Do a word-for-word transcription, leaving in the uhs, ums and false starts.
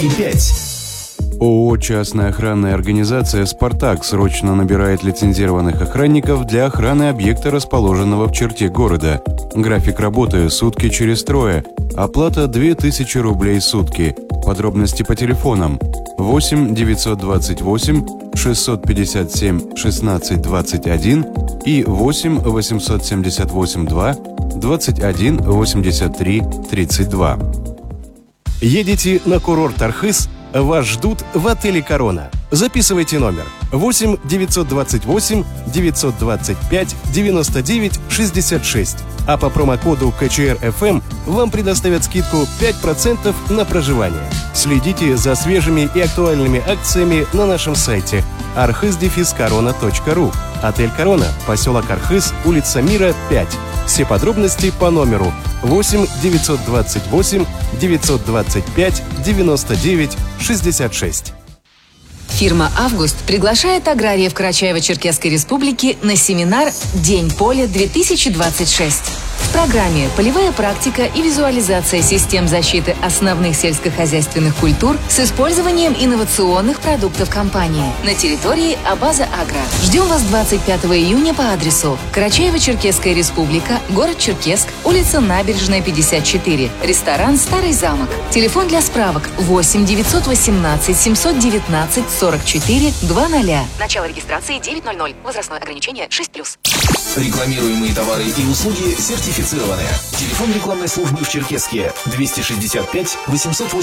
и пять. ООО «Частная охранная организация «Спартак» срочно набирает лицензированных охранников для охраны объекта, расположенного в черте города. График работы – сутки через трое. Оплата – две тысячи рублей в сутки. Подробности по телефонам восемь девятьсот двадцать восемь шестьсот пятьдесят семь шестнадцать двадцать один и восемь восемьсот семьдесят восемь два двадцать один восемьдесят три тридцать два. Едете на курорт Архыз? Вас ждут в отеле «Корона». Записывайте номер восемь девятьсот двадцать восемь девятьсот двадцать пять девяносто девять шестьдесят шесть. А по промокоду ка че эр эф эм вам предоставят скидку пять процентов на проживание. Следите за свежими и актуальными акциями на нашем сайте архыз дефис корона точка ру. Отель «Корона», поселок Архыз, улица Мира, пять. Все подробности по номеру восемь девятьсот двадцать восемь девятьсот двадцать пять девяносто девять шестьдесят шесть. Фирма «Август» приглашает аграриев Карачаево-Черкесской Республики на семинар «День поля-две тысячи двадцать шесть». В программе полевая практика и визуализация систем защиты основных сельскохозяйственных культур с использованием инновационных продуктов компании на территории Абаза Агро. Ждем вас двадцать пятого июня по адресу Карачаево-Черкесская Республика, город Черкесск, улица Набережная, пятьдесят четыре, ресторан «Старый замок». Телефон для справок восемь девятьсот восемнадцать семьсот девятнадцать сорок четыре двадцать. Начало регистрации девять ноль ноль. Возрастное ограничение шесть плюс. Рекламируемые товары и услуги сертифицированы. Телефон рекламной службы в Черкесске двести шестьдесят пять восемьсот восемьдесят